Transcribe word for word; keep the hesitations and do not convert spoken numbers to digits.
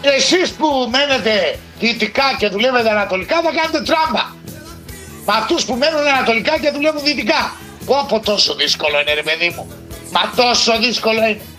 Εσείς που μένετε δυτικά και δουλεύετε ανατολικά θα κάνετε τράμπα. Με αυτούς που μένουν ανατολικά και δουλεύουν δυτικά. Πω πω τόσο δύσκολο είναι ρε παιδί μου. Μα τόσο δύσκολο είναι.